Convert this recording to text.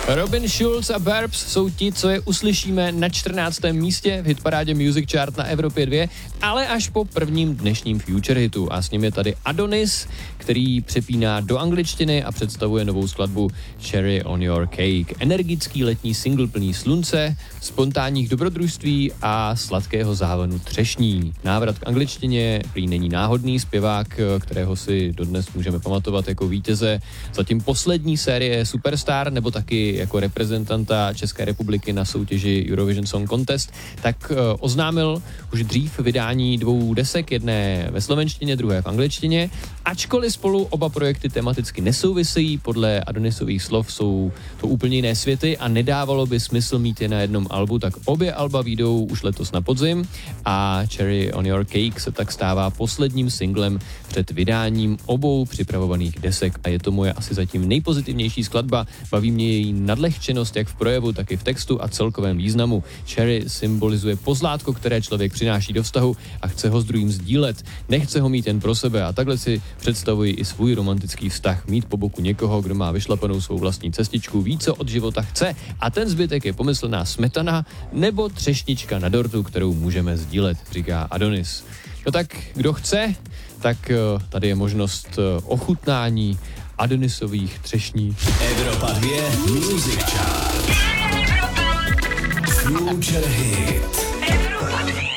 Robin Schulz a Barbs jsou ti, co je uslyšíme na 14. místě v hitparádě Music Chart na Evropě 2, ale až po prvním dnešním Future hitu. A s ním je tady Adonis, který přepíná do angličtiny a představuje novou skladbu Cherry on Your Cake. Energický letní single plný slunce, spontánních dobrodružství a sladkého závanu třešní. Návrat k angličtině prý není náhodný, zpěvák, kterého si dodnes můžeme pamatovat jako vítěze zatím poslední série Superstar, nebo taky jako reprezentanta České republiky na soutěži Eurovision Song Contest, tak oznámil už dřív vydání 2 desek, jedné ve slovenštině, druhé v angličtině. Ačkoliv spolu oba projekty tematicky nesouvisejí, podle Adonisových slov jsou to úplně jiné světy a nedávalo by smysl mít je na jednom albu, tak obě alba vyjdou už letos na podzim a Cherry on Your Cake se tak stává posledním singlem před vydáním obou připravovaných desek a je to moje asi zatím nejpozitivnější skladba. Baví mě její nadlehčenost jak v projevu, tak i v textu a celkovém významu. Cherry symbolizuje pozlátko, které člověk přináší do vztahu a chce ho s druhým sdílet. Nechce ho mít jen pro sebe a takhle si představuji i svůj romantický vztah. Mít po boku někoho, kdo má vyšlapanou svou vlastní cestičku, ví, co od života chce a ten zbytek je pomyslná smetana nebo třešnička na dortu, kterou můžeme sdílet, říká Adonis. No tak kdo chce, tak tady je možnost ochutnání Adonisových třešní. Evropa 2 Music Chart. Future Hit. Evropa 2.